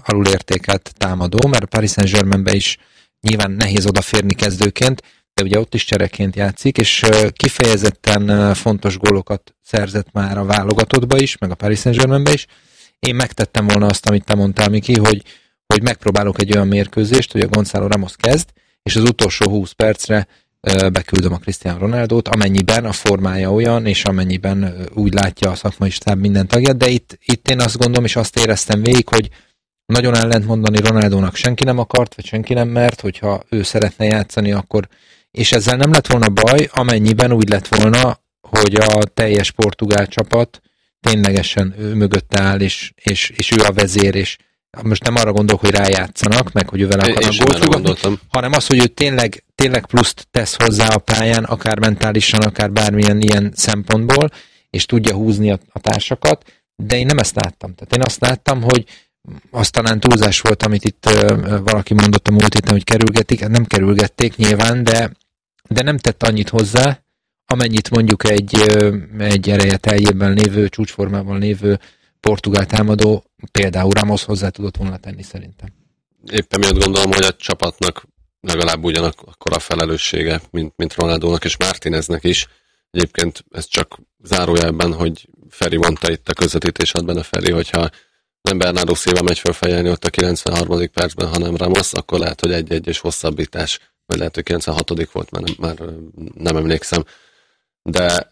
alulértékelt támadó, mert a Paris Saint-Germainbe is nyilván nehéz odaférni kezdőként, de ugye ott is csereként játszik, és kifejezetten fontos gólokat szerzett már a válogatottba is, meg a Paris Saint-Germainbe is. Én megtettem volna azt, amit te mondtál, Miki, hogy megpróbálok egy olyan mérkőzést, hogy a Gonzalo Ramos kezd, és az utolsó 20 percre beküldöm a Cristiano Ronaldót, amennyiben a formája olyan, és amennyiben úgy látja a szakmai stáb minden tagját, de itt én azt gondolom, és azt éreztem végig, hogy nagyon ellentmondani Ronaldónak senki nem akart, vagy senki nem mert, hogyha ő szeretne játszani, akkor, és ezzel nem lett volna baj, amennyiben úgy lett volna, hogy a teljes portugál csapat ténylegesen ő mögötte áll, és ő a vezér, és most nem arra gondolok, hogy rájátszanak, meg hogy ő vele akarnak gólt, hanem az, hogy ő tényleg pluszt tesz hozzá a pályán, akár mentálisan, akár bármilyen ilyen szempontból, és tudja húzni a társakat, de én nem ezt láttam. Tehát én azt láttam, hogy az talán túlzás volt, amit itt valaki mondott a múlt héten, hogy kerülgetik, nem kerülgették nyilván, de nem tett annyit hozzá, amennyit mondjuk egy ereje teljében lévő, csúcsformában lévő portugál támadó, például Ramos hozzá tudott volna tenni szerintem. Éppen miatt gondolom, hogy a csapatnak legalább ugyanakkor a felelőssége, mint Ronaldónak és Martineznek is. Egyébként ez csak zárójelben, hogy Feri mondta itt a közvetítés ad benne Feri, hogyha nem Bernardo Silva megy fölfejelni ott a 93. percben, hanem Ramos, akkor lehet, hogy egy és hosszabbítás, vagy lehet, hogy 96. volt, már nem emlékszem. De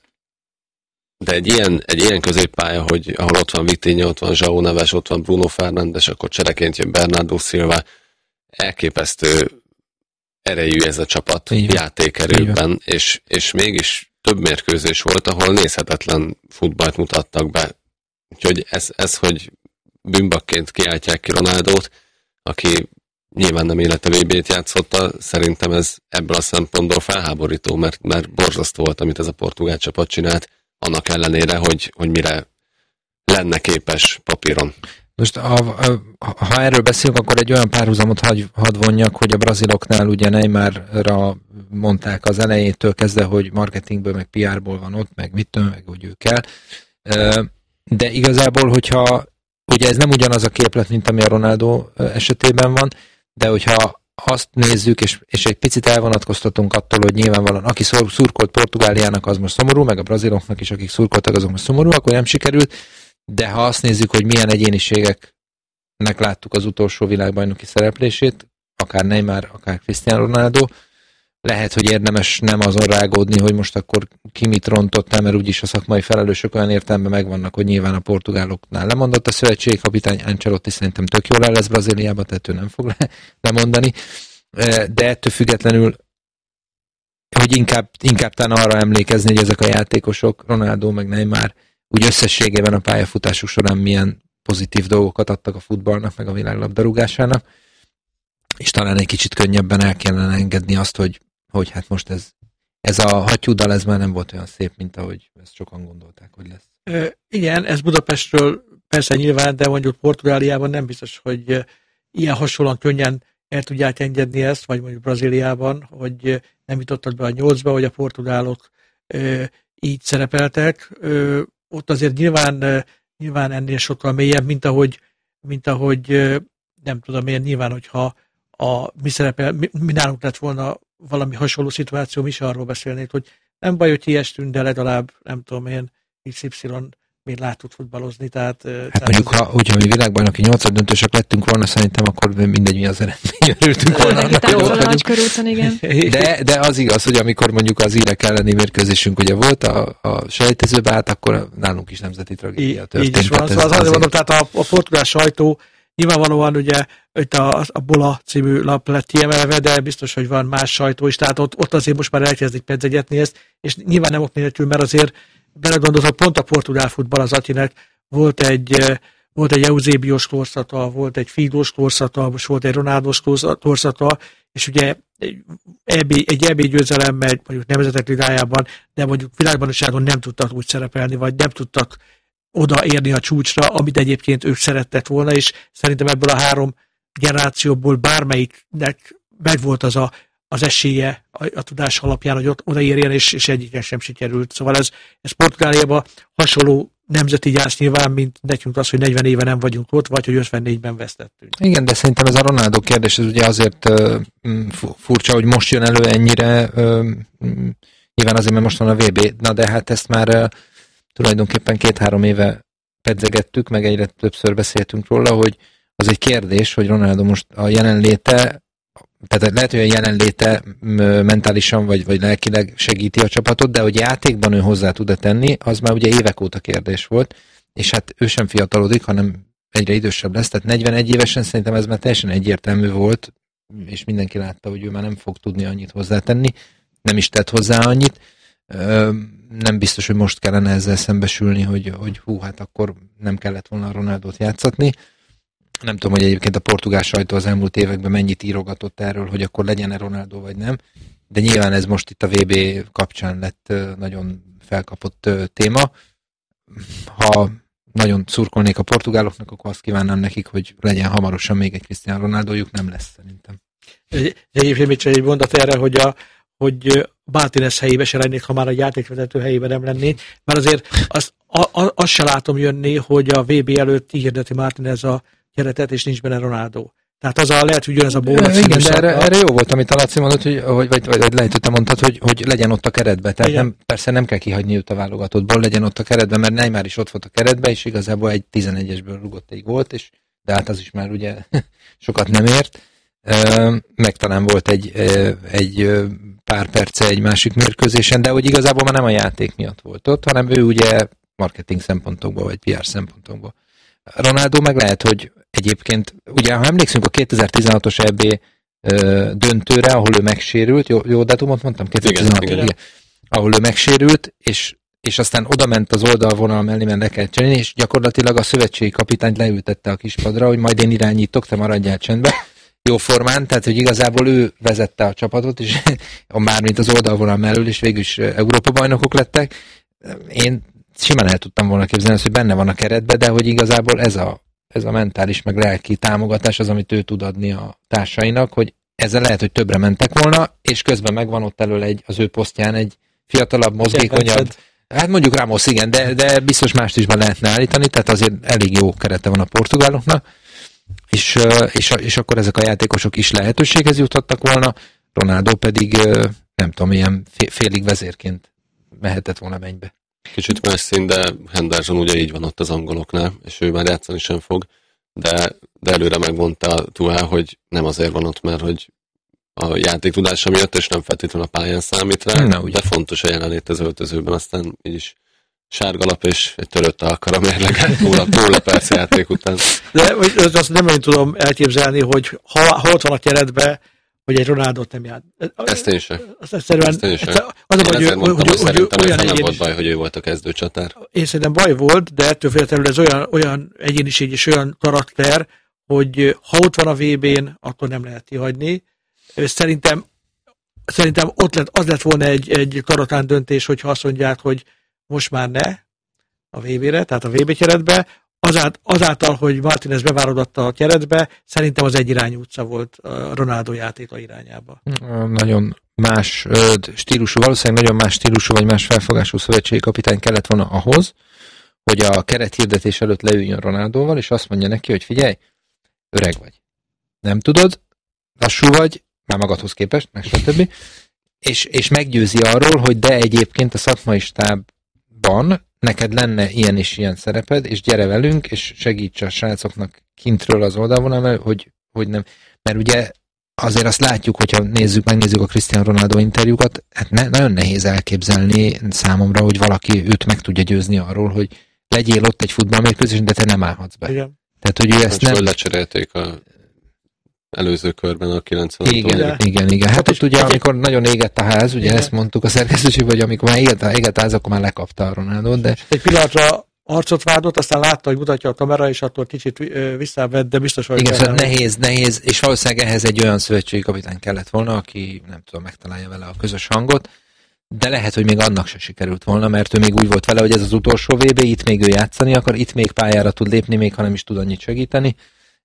egy ilyen középpálya, hogy ahol ott van Vitinha, ott van João Neves, ott van Bruno Fernandes, akkor csereként jön Bernardo Silva, elképesztő erejű ez a csapat játékerőben, és mégis több mérkőzés volt, ahol nézhetetlen futballt mutattak be. Úgyhogy ez hogy bűnbakként kiáltják ki Ronaldót, aki nyilván nem élete VB-t játszotta, szerintem ez ebből a szempontból felháborító, mert borzasztó volt, amit ez a portugál csapat csinált, annak ellenére, hogy mire lenne képes papíron. Most ha erről beszélünk, akkor egy olyan párhuzamot hadd vonjak, hogy a braziloknál ugye Neymarra mondták az elejétől kezdve, hogy marketingből, meg PR-ból van ott, meg meg hogy ő kell. De igazából, hogyha ugye ez nem ugyanaz a képlet, mint ami a Ronaldo esetében van, de hogyha azt nézzük, és egy picit elvonatkoztatunk attól, hogy nyilvánvalóan aki szurkolt Portugáliának, az most szomorú, meg a braziloknak is, akik szurkoltak, azok most szomorúak, hogy nem sikerült, de ha azt nézzük, hogy milyen egyéniségeknek láttuk az utolsó világbajnoki szereplését, akár Neymar, akár Cristiano Ronaldo, lehet, hogy érdemes nem azon rágódni, hogy most akkor ki mit rontott el, mert úgyis a szakmai felelősök olyan értelemben megvannak, hogy nyilván a portugáloknál lemondott a szövetségi kapitány, Ancelotti szerintem tök jól el lesz Brazíliába, tehát ő nem fog lemondani, de ettől függetlenül, hogy inkább talán arra emlékezni, hogy ezek a játékosok, Ronaldo meg Neymar, úgy összességében a pályafutásuk során milyen pozitív dolgokat adtak a futballnak, meg a világlabdarúgásának, és talán egy kicsit könnyebben el kellene engedni azt, hogy hát most ez a hattyúdal, ez már nem volt olyan szép, mint ahogy ezt sokan gondolták, hogy lesz. Igen, ez Budapestről persze nyilván, de mondjuk Portugáliában nem biztos, hogy ilyen hasonlóan könnyen el tudják engedni ezt, vagy mondjuk Brazíliában, hogy nem jutottak be a 8-ba, hogy a portugálok így szerepeltek. Ott azért nyilván ennél sokkal mélyebb, mint ahogy nem tudom én, nyilván, hogyha mi nálunk lett volna valami hasonló szituáció, mi is arról beszélnék, hogy nem baj, hogy kiestünk, de legalább, nem tudom én, XY még látott futballozni, tehát... mondjuk, hogyha mi világbajnoki 8-ad döntősök lettünk volna, szerintem akkor mindegy, mi az eredmény, örültünk volna. De az igaz, hogy amikor mondjuk az írek elleni mérkőzésünk ugye volt a sejtezőbe, hát akkor nálunk is nemzeti tragédia történt. Így is van, szóval azért mondom, tehát a portugál sajtó nyilvánvalóan ugye itt a Bola című lap lett kiemelve, de biztos, hogy van más sajtó is, tehát ott azért most már elkezdik pedzegetni ezt, és nyilván nem ok nélkül, mert azért belegondoltak, pont a portugál futball az Atinek volt egy Eusébio-s korszaka, volt egy Figo-s korszaka, most volt egy Ronaldo-s korszaka, és ugye egy EB győzelem megy mondjuk nemzetek ligájában, de mondjuk világbajnokságon nem tudtak úgy szerepelni, vagy nem tudtak odaérni a csúcsra, amit egyébként ők szerettek volna, és szerintem ebből a 3 generációból bármelyiknek megvolt az esélye a tudás alapján, hogy odaérjen, és egyiken sem sikerült. Szóval ez Portugáliában hasonló nemzeti gyász nyilván, mint nekünk az, hogy 40 éve nem vagyunk ott, vagy hogy 54-ben vesztettünk. Igen, de szerintem ez a Ronaldo kérdés, ez ugye azért furcsa, hogy most jön elő ennyire, nyilván azért, mert most van a VB, na de hát ezt már tulajdonképpen 2-3 éve pedzegettük, meg egyre többször beszéltünk róla, hogy az egy kérdés, hogy Ronaldo most a jelenléte, tehát lehet, hogy a jelenléte mentálisan vagy lelkileg segíti a csapatot, de hogy játékban ő hozzá tud-e tenni, az már ugye évek óta kérdés volt, és hát ő sem fiatalodik, hanem egyre idősebb lesz, tehát 41 évesen szerintem ez már teljesen egyértelmű volt, és mindenki látta, hogy ő már nem fog tudni annyit hozzátenni, nem is tett hozzá annyit. Nem biztos, hogy most kellene ezzel szembesülni, hogy hú, hát akkor nem kellett volna a Ronaldót játszatni. Nem tudom, hogy egyébként a portugál sajtó az elmúlt években mennyit írogatott erről, hogy akkor legyen-e Ronaldo vagy nem, de nyilván ez most itt a VB kapcsán lett nagyon felkapott téma. Ha nagyon szurkolnék a portugáloknak, akkor azt kívánnám nekik, hogy legyen hamarosan még egy Cristiano Ronaldójuk, nem lesz szerintem. Egyébként még csak egy mondat erre, hogy Martinez helyébe se lennék, ha már a játékvezető helyébe nem lennék, mert azért azt se látom jönni, hogy a VB előtt hirdeti Martinez a keretet, és nincs benne Ronaldo. Tehát az lehet, hogy jön ez a bónac. Igen, de erre jó volt, amit a Laci mondott, vagy lehet, hogy te mondtad, hogy legyen ott a keretbe. Tehát persze nem kell kihagyni őt a válogatottból, legyen ott a keretbe, mert Neymar is ott volt a keretbe, és igazából egy 11-esből rugott egy gólt, de hát az is már ugye sokat nem ért. Meg talán volt egy pár perce egy másik mérkőzésen, de hogy igazából már nem a játék miatt volt ott, hanem ő ugye marketing szempontokból, vagy PR szempontokból. Ronaldo meg lehet, hogy egyébként, ugye ha emlékszünk a 2016-os EB döntőre, ahol ő megsérült, jó dátumot mondtam? 2016 igen. Ahol ő megsérült, és aztán oda ment az oldalvonal mellé, mert le kellett cserélni, és gyakorlatilag a szövetségi kapitányt leültette a kispadra, hogy majd én irányítok, te maradjál csendbe. Jó formán, tehát hogy igazából ő vezette a csapatot, és mármint az oldalvonal mellől, és végül is Európa-bajnokok lettek. Én simán el tudtam volna képzelni, hogy benne van a keretbe, de hogy igazából ez a mentális, meg lelki támogatás az, amit ő tud adni a társainak, hogy ezzel lehet, hogy többre mentek volna, és közben megvan ott elől az ő posztján egy fiatalabb, mozgékonyabb. Hát mondjuk Ramos, igen, de biztos mást is be lehetne állítani, tehát azért elég jó kerete van a portugáloknak, és akkor ezek a játékosok is lehetőséghez juthattak volna, Ronaldo pedig nem tudom, ilyen félig vezérként mehetett volna mennybe. Kicsit más szín, de Henderson ugye így van ott az angoloknál, és ő már játszani sem fog, de előre megmondta Tuchel, hogy nem azért van ott, mert hogy a játék tudása miatt, és nem feltétlenül a pályán számít rá, de fontos a jelenlét az öltözőben, aztán így is sárgalap és egy törött alkara mérleget túl perc játék után. De azt nem én tudom elképzelni, hogy ha ott van a keretbe, hogy egy Ronaldot nem jár. Ezt én sem. Az olyan nem volt baj, hogy ő volt a kezdőcsatár. Én szerintem baj volt, de ettől függetlenül ez olyan egyéniség és olyan karakter, hogy ha ott van a VB-n, akkor nem lehet kihagyni. Szerintem az lett volna egy karatán döntés, hogyha azt mondják, hogy most már ne a VB-re, tehát a VB keretbe, azáltal, hogy Martinez bevárodatta a keretbe, szerintem az egyirányú utca volt a Ronaldo játéka irányába. Nagyon más stílusú, valószínűleg nagyon más stílusú, vagy más felfogású szövetségi kapitány kellett volna ahhoz, hogy a kerethirdetés előtt leüljön Ronaldóval, és azt mondja neki, hogy figyelj, öreg vagy. Nem tudod, lassú vagy, már magadhoz képest, meg stb. És meggyőzi arról, hogy de egyébként a szakmai stábban neked lenne ilyen és ilyen szereped, és gyere velünk, és segíts a srácoknak kintről az oldalvonal, hogy nem. Mert ugye azért azt látjuk, hogyha megnézzük a Cristiano Ronaldo interjúkat, hát nagyon nehéz elképzelni számomra, hogy valaki őt meg tudja győzni arról, hogy legyél ott egy futballmérkőzésen, de te nem állhatsz be. Igen. Tehát, hogy ő ezt nem... lecserélték a előző körben a 90. Igen. Hát ott ugye, amikor nagyon égett a ház, ugye ezt mondtuk a szerkesztőségben, hogy amikor már égett a ház, akkor már lekapta a Ronaldót, de... Egy pillanatra arcot vágott, aztán látta, hogy mutatja a kamera, és attól kicsit visszavett, de biztos, hogy... Igen, szóval nehéz, és valószínűleg ehhez egy olyan szövetségi kapitány kellett volna, aki nem tudom, megtalálja vele a közös hangot, de lehet, hogy még annak se sikerült volna, mert ő még úgy volt vele, hogy ez az utolsó VB, itt még ő játszani akar, itt még pályára tud lépni, még ha nem is tud annyit segíteni,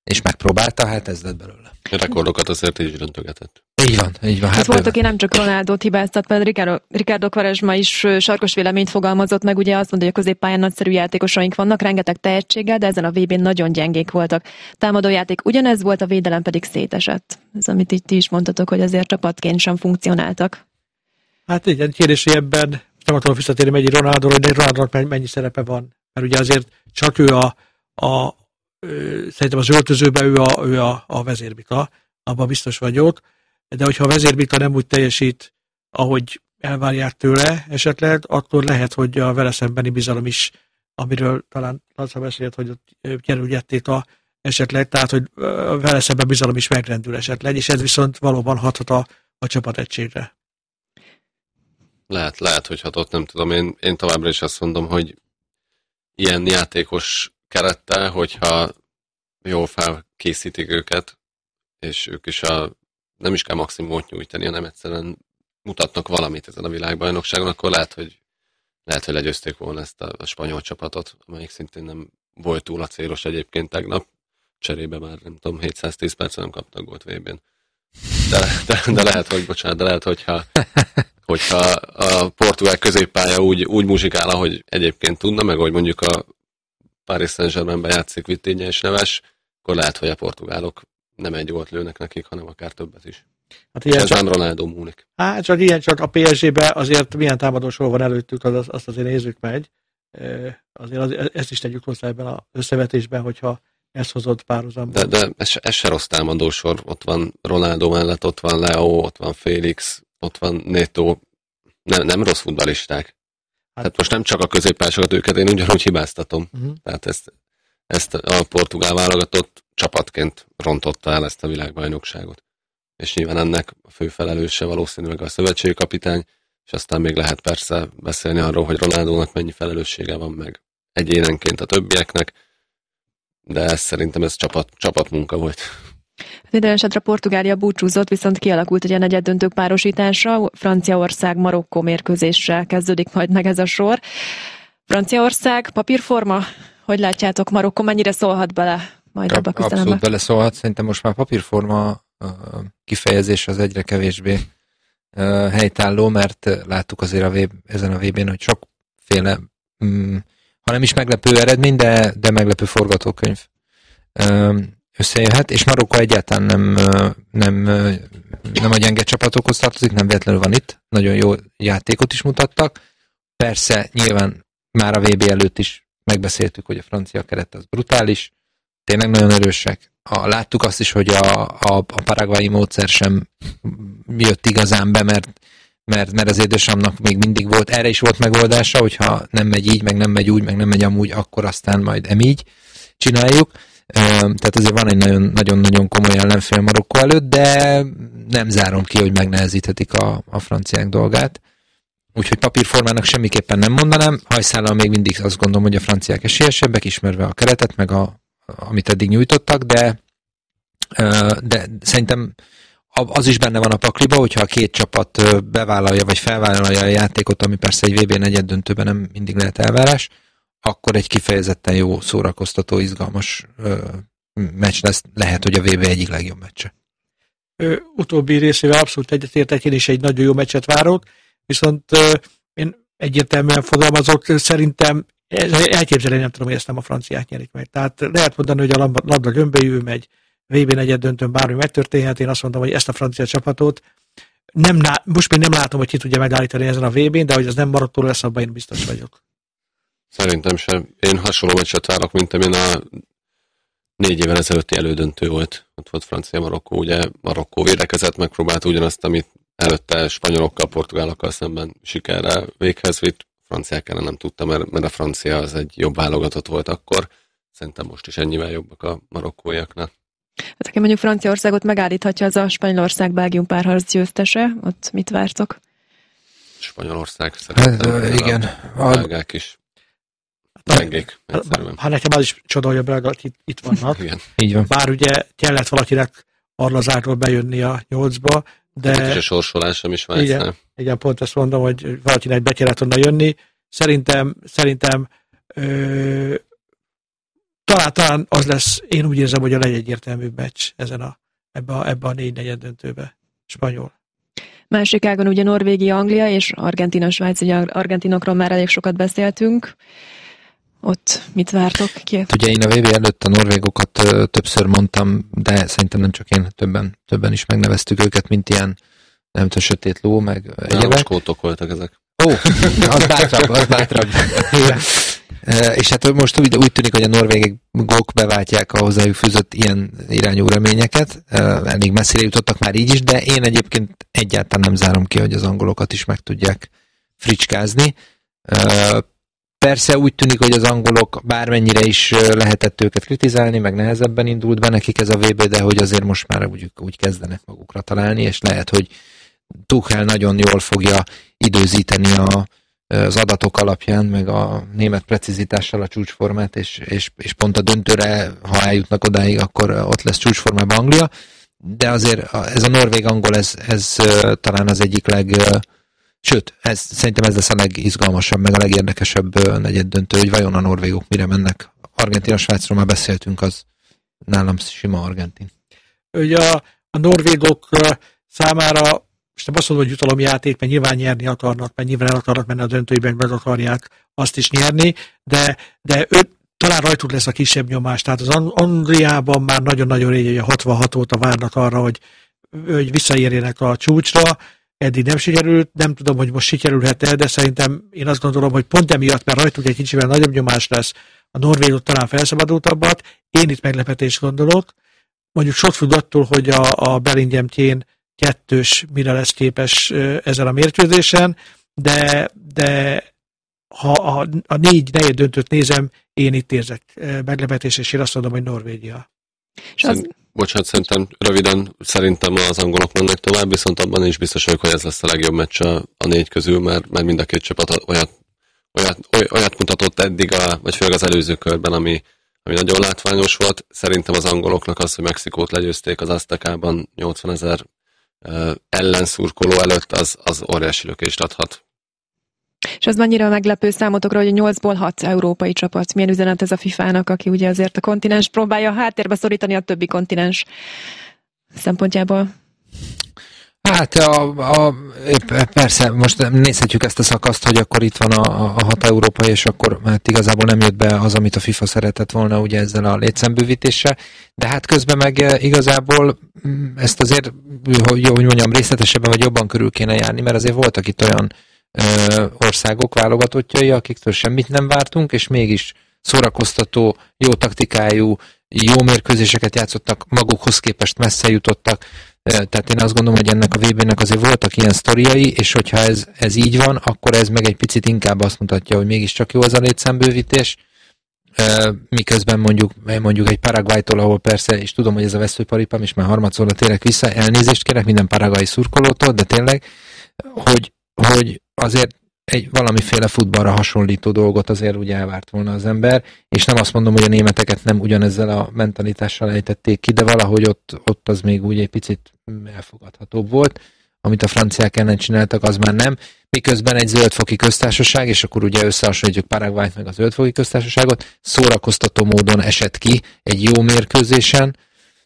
és megpróbálta, hát ez lett belőle. A rekordokat azért így döntögetett. Így van. Hát volt, aki nem csak Ronaldót hibáztat, mert Ricardo Quaresma is sarkos véleményt fogalmazott meg, ugye azt mondja, hogy a középpályán nagyszerű játékosaink vannak, rengeteg tehetséggel, de ezen a VB-n nagyon gyengék voltak. Támadójáték ugyanez volt, a védelem pedig szétesett. Ez, amit itt ti is mondtatok, hogy azért csapatként sem funkcionáltak. Hát igen, kérdés, hogy ebben nem akarom visszatérni megyi Ronaldóra, de Ronaldónak mennyi szerepe van. Mert ugye azért csak ő szerintem az öltözőben ő a vezérbika, abban biztos vagyok, de hogyha a vezérbika nem úgy teljesít, ahogy elvárják tőle esetleg, akkor lehet, hogy a vele szembeni bizalom is, amiről talán Laca beszélt, hogy ott kerülgették esetleg, tehát hogy vele szemben bizalom is megrendül esetleg, és ez viszont valóban hathat a csapategységre. Lehet, hogy hatott, nem tudom. Én továbbra is azt mondom, hogy ilyen játékos kerettel, hogyha jól felkészítik őket, és ők is nem is kell maximumot nyújtani, hanem egyszerűen mutatnak valamit ezen a világbajnokságon, akkor lehet, hogy legyőzték volna ezt a spanyol csapatot, amelyik szintén nem volt túl acélos egyébként tegnap. Cserébe már, nem tudom, 710 percen nem kaptak gólt VB-n. De lehet, hogyha a portugál középpálya úgy muzsikál, ahogy egyébként tudna, meg ahogy mondjuk a Paris Saint-Germainben játszik Vitinha és Neves, akkor lehet, hogy a portugálok nem egy gólt lőnek nekik, hanem akár többet is. Hát ez nem Ronaldo múlik. Hát csak a PSG-be azért milyen támadósor van előttük, azt azért nézzük meg. Azért ezt is tegyük hozzá ebben az összevetésben, hogyha ezt hozott párhuzamban. De ez se rossz támadósor. Ott van Ronaldo mellett, ott van Leo, ott van Félix, ott van Neto. Nem rossz futballisták. Hát most nem csak a középpályásokat, őket én ugyanúgy hibáztatom. Tehát ezt a portugál válogatott csapatként rontotta el ezt a világbajnokságot. És nyilván ennek a fő felelőse valószínűleg a szövetségi kapitány, és aztán még lehet persze beszélni arról, hogy Ronaldónak mennyi felelőssége van meg egyénenként a többieknek, de szerintem ez csapatmunka volt. Minden esetre Portugália búcsúzott, viszont kialakult egy negyeddöntők párosítása. Franciaország Marokkó mérkőzéssel kezdődik majd meg ez a sor. Franciaország papírforma? Hogy látjátok, Marokkó mennyire szólhat bele majd ebbe a küzdelembe? Abszolút beleszólhat. Szerintem most már papírforma kifejezés az egyre kevésbé helytálló, mert láttuk azért ezen a VB-n, hogy sokféle, ha nem is meglepő eredmény, de meglepő forgatókönyv összejöhet, és Marokkó egyáltalán nem a gyenge csapatokhoz tartozik, nem véletlenül van itt, nagyon jó játékot is mutattak. Persze, nyilván már a VB előtt is megbeszéltük, hogy a francia keret az brutális, tényleg nagyon erősek. Láttuk azt is, hogy a paraguayi módszer sem jött igazán be, mert az édesamnak még mindig volt, erre is volt megoldása, hogyha nem megy így, meg nem megy úgy, meg nem megy amúgy, akkor aztán majd így csináljuk. Tehát azért van egy nagyon-nagyon komoly ellenfél Marokkó előtt, de nem zárom ki, hogy megnehezíthetik a franciák dolgát. Úgyhogy papírformának semmiképpen nem mondanám. Hajszállal még mindig azt gondolom, hogy a franciák esélyesebbek, ismerve a keretet, meg amit eddig nyújtottak, de szerintem az is benne van a pakliba, hogyha a két csapat bevállalja, vagy felvállalja a játékot, ami persze egy VB negyeddöntőben nem mindig lehet elvárás, akkor egy kifejezetten jó, szórakoztató, izgalmas meccs lesz. Lehet, hogy a VB egyik legjobb meccse. Utóbbi részével abszolút egyetértek, én is egy nagyon jó meccset várok, viszont én egyértelműen fogalmazok, szerintem elképzelni nem tudom, hogy ezt nem a franciák nyerik meg. Tehát lehet mondani, hogy a labda gömbélyű megy, VB negyeddöntőn bármi megtörténhet, én azt mondom, hogy ezt a francia csapatot most még nem látom, hogy ki tudja megállítani ezen a VB-n, de hogy ez nem Marokkó lesz, abban én biztos vagyok. Szerintem sem. Én hasonló meccset várok, mint amilyen a 4 évvel ezelőtti elődöntő volt. Ott volt Francia-Marokkó, ugye Marokkó védekezett, megpróbált ugyanazt, amit előtte spanyolokkal, portugálokkal szemben sikerrel véghez vitt. Franciák ellen nem tudta, mert a francia az egy jobb válogatott volt akkor. Szerintem most is ennyivel jobbak a marokkóiaknak. Hát aki mondjuk Franciaországot megállíthatja, az a Spanyolország-Belgium párharc győztese. Ott mit vártok? Spanyolország szerintem. Igen. A belgák is. Gyengék. Hát nekem az is csoda, hogy a belgák itt vannak. Igen. Így van. Bár ugye kellett valakinek Arlazárról bejönni a 8-ba, de... Egy sorsolás sem is Svájcnál. Igen, pont ezt mondom, hogy valakinek be kellett volna jönni. Szerintem talán az lesz, én úgy érzem, hogy a legegyértelműbb meccs ebbe a 4 negyeddöntőbe. Spanyol. Másik ágon ugye Norvégia, Anglia és Argentína, Svájc, ugye argentinokról már elég sokat beszéltünk. Ott mit vártok ki? Ugye én a VB előtt a norvégokat többször mondtam, de szerintem nem csak én, többen is megneveztük őket, mint ilyen, nem tudom, sötét ló, meg egyébek. Skótok voltak ezek. Ó, az bátrabb. És hát most úgy tűnik, hogy a norvégok beváltják a hozzájuk fűzött ilyen irányú reményeket. Elég messzire jutottak már így is, de én egyébként egyáltalán nem zárom ki, hogy az angolokat is meg tudják fricskázni. Persze úgy tűnik, hogy az angolok bármennyire is lehetett őket kritizálni, meg nehezebben indult be nekik ez a VB, de hogy azért most már úgy kezdenek magukra találni, és lehet, hogy Tuchel nagyon jól fogja időzíteni az adatok alapján, meg a német precizitással a csúcsformát, és pont a döntőre, ha eljutnak odáig, akkor ott lesz csúcsformában Anglia, de azért ez a norvég-angol, ez talán az egyik sőt, szerintem ez lesz a legizgalmasabb, meg a legérdekesebb negyeddöntő, hogy vajon a norvégok mire mennek. Argentina, Svájcról már beszéltünk, az nálam sima argentin. Ugye a norvégok számára most nem azt mondom, hogy jutalomjáték, mert nyilván nyerni akarnak, mert nyilván el akarnak menni a döntőiben, meg akarják azt is nyerni, de talán rajtuk lesz a kisebb nyomás. Tehát az Angliában már nagyon-nagyon régen, 66 óta várnak arra, hogy visszaérjenek a csúcsra. Eddig nem sikerült, nem tudom, hogy most sikerülhet-e, de szerintem én azt gondolom, hogy pont emiatt, mert rajtuk egy kicsivel nagyobb nyomás lesz, a norvégok talán felszabadultabbat. Én itt meglepetést gondolok. Mondjuk sok függ attól, hogy a Bellingham-tjén 2-s mire lesz képes ezen a mérkőzésen, de ha a 4 negyeddöntőt nézem, én itt érzek meglepetést, és én azt mondom, hogy Norvégia. Bocsánat, szerintem az angolok mennek tovább, viszont abban is biztos vagyok, hogy ez lesz a legjobb meccs a 4 közül, mert mind a két csapat olyat mutatott eddig, vagy főleg az előző körben, ami nagyon látványos volt. Szerintem az angoloknak az, hogy Mexikót legyőzték az Aztekában 80 000 ellenszurkoló előtt, az óriási lökést adhat. És az mennyire meglepő számotokra, hogy 8-ból 6 európai csapat. Milyen üzenet ez a FIFA-nak, aki ugye azért a kontinens próbálja háttérbe szorítani a többi kontinens szempontjából? Hát persze, most nézhetjük ezt a szakaszt, hogy akkor itt van a 6 európai, és akkor hát igazából nem jött be az, amit a FIFA szeretett volna ugye ezzel a létszámbővítéssel, de hát közben meg igazából ezt azért, hogy mondjam, részletesebben vagy jobban körül kéne járni, mert azért voltak itt olyan országok válogatottjai, akiktől semmit nem vártunk, és mégis szórakoztató, jó taktikájú, jó mérkőzéseket játszottak, magukhoz képest messze jutottak. Tehát én azt gondolom, hogy ennek a VB-nek azért voltak ilyen sztoriai, és hogyha ez így van, akkor ez meg egy picit inkább azt mutatja, hogy mégiscsak jó az a létszámbővítés, miközben mondjuk egy Paraguaytól, ahol persze, és tudom, hogy ez a veszőparipám, és már harmadszorra térek vissza, elnézést kérek minden paraguayi szurkolótól, de tényleg, hogy azért egy valamiféle futballra hasonlító dolgot azért ugye elvárt volna az ember, és nem azt mondom, hogy a németeket nem ugyanezzel a mentalitással ejtették ki, de valahogy ott az még úgy egy picit elfogadhatóbb volt. Amit a franciák ellen csináltak, az már nem. Miközben egy zöldfoki köztársaság, és akkor ugye összehasonlítjuk Paraguayt meg a zöldfoki köztársaságot, szórakoztató módon esett ki egy jó mérkőzésen.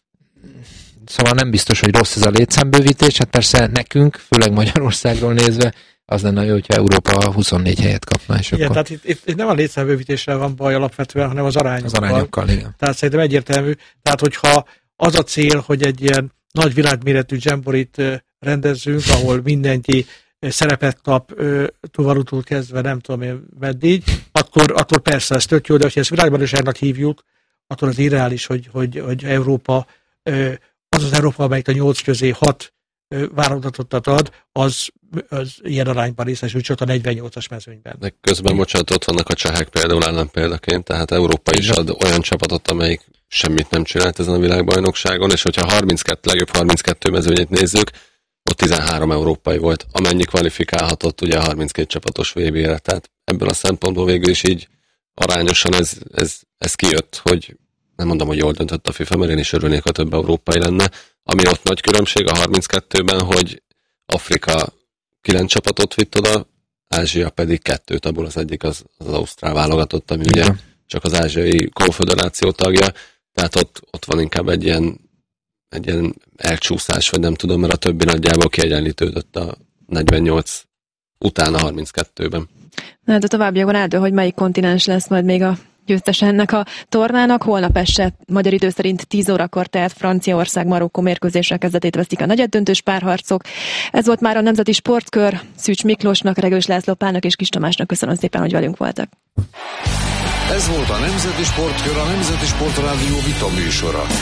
Szóval nem biztos, hogy rossz ez a létszámbővítés, hát persze nekünk, főleg Magyarországról nézve, az lenne jó, hogyha Európa 24 helyet kapna. És igen, akkor... tehát itt nem a létszámbővítéssel van baj alapvetően, hanem az arányokkal. Az arányokkal, igen. Tehát szerintem egyértelmű. Tehát, hogyha az a cél, hogy egy ilyen nagy világméretű dzsemborit rendezzünk, ahol mindenki szerepet kap Tuvalutól kezdve, nem tudom én meddig, akkor persze ez tök jó, de hogyha ezt világbajnokságnak hívjuk, akkor az irreális, hogy Európa, az Európa, amelyik a 8 közé 6 válogatottat ad, az ilyen arányban részesül csak a 48-as mezőnyben. De közben, bocsánat, ott vannak a csehek például ellenpéldaként, tehát Európa is ad olyan csapatot, amelyik semmit nem csinált ezen a világbajnokságon, és hogyha legjobb 32 mezőnyét nézzük, ott 13 európai volt, amennyi kvalifikálhatott ugye a 32 csapatos VB-re, tehát ebből a szempontból végül is így arányosan ez kijött, hogy nem mondom, hogy jól döntött a FIFA, mert én is örülnék, ha több európai lenne. Ami ott nagy különbség a 32-ben, hogy Afrika 9 csapatot vitt oda, Ázsia pedig 2, abból az egyik az ausztrál válogatott, ami ugye csak az Ázsiai Konföderáció tagja, tehát ott van inkább egy ilyen elcsúszás, vagy nem tudom, mert a többi nagyjából kiegyenlítődött a 48 után a 32-ben. Na hát a továbbiakban eldől, hogy melyik kontinens lesz majd még a győztes ennek a tornának. Holnap este magyar idő szerint 10 órakor, tehát Franciaország-Marokkó mérkőzésre kezdetét veszik a negyeddöntős párharcok. Ez volt már a Nemzeti Sportkör. Szűcs Miklósnak, Regős László Pálnak és Kis Tamásnak köszönöm szépen, hogy velünk voltak. Ez volt a Nemzeti Sportkör, a Nemzeti Sportrádió vita műsora.